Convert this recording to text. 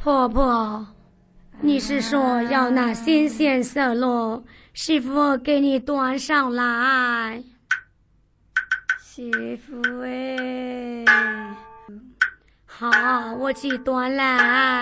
婆婆，你是说要那新鲜色螺，师傅给你端上来。 媳妇哎， 好，我去端来。